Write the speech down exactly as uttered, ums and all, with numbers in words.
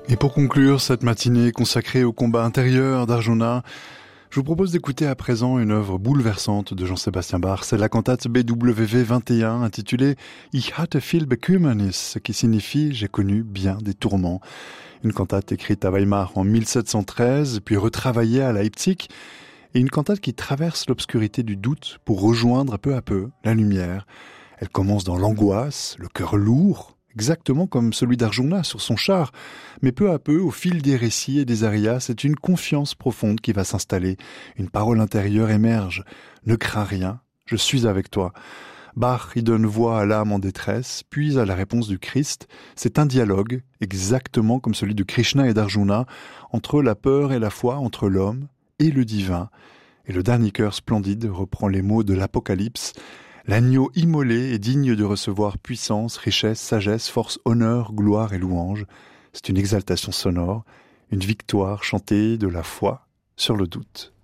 Et pour conclure cette matinée consacrée au combat intérieur d'Arjuna, je vous propose d'écouter à présent une œuvre bouleversante de Jean-Sébastien Bach. C'est la cantate B W V vingt et un intitulée « Ich hatte viel Bekümmernis », ce qui signifie « J'ai connu bien des tourments ». Une cantate écrite à Weimar en mille sept cent treize, puis retravaillée à Leipzig, et une cantate qui traverse l'obscurité du doute pour rejoindre peu à peu la lumière. Elle commence dans l'angoisse, le cœur lourd, exactement comme celui d'Arjuna sur son char. Mais peu à peu, au fil des récits et des arias, c'est une confiance profonde qui va s'installer. Une parole intérieure émerge. « Ne crains rien, je suis avec toi ». Bach y donne voix à l'âme en détresse, puis à la réponse du Christ. C'est un dialogue, exactement comme celui de Krishna et d'Arjuna, entre la peur et la foi, entre l'homme et le divin. Et le dernier chœur splendide reprend les mots de l'Apocalypse. L'agneau immolé est digne de recevoir puissance, richesse, sagesse, force, honneur, gloire et louange. C'est une exaltation sonore, une victoire chantée de la foi sur le doute.